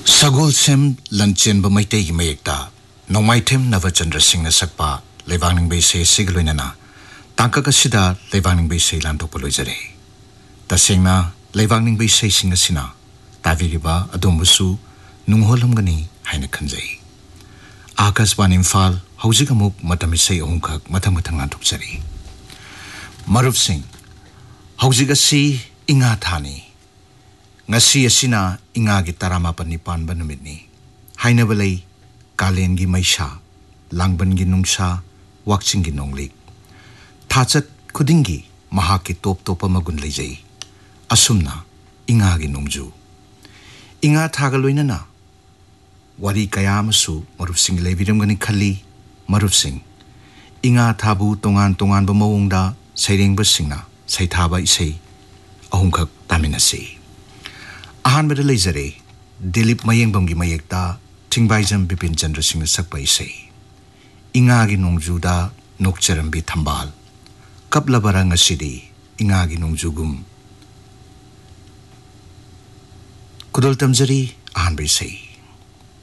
सगोलसेम लंचेंब मैतेगी मयेक्ता नोंमाइथेम नवचंद्र सिंह न सकपा लेवांगनिंग से सिगलोइनना तांकक असिदा लेवांगनिंग से लांथोकप लोइजरे तसेंगना लेवांगनिंग से सिंग असिना ताविरिबा अदोमबुसु नुंगहोलमगनी हाइना खंजै आकाशवाणी इम्फाल हौजिक अमुक मतम इसै अहुमखक मथंग मथंग लांथोकजरी मरुप सिंह हौजिक असि इंगा थानी ngasi asina inga gi taramapan nipan banumitni haina balai kalen gi maisa langban gi nungsa wakching gi nonglik thachat khudingi maha ki top top magun leijai asumna inga gi nongju inga thagaloina na wari kayamasu marup sing lebiram gani khali marup sing inga thabu tongan tongan ba mawongda saireng ba singna saithaba isei ahumkhak taminasi आहान बदल लेजरे दिलीप मयेंगबम की मयेक्ता थिंगबाइजम बिपिन चंद्र सिंह सकपा इसे इंगा की नोंगजुदा नोकचरंबी थंबाल कपलबरा ngasiदी इंगा की नोंगजुगुम कुदल तमजरी आहान बिसे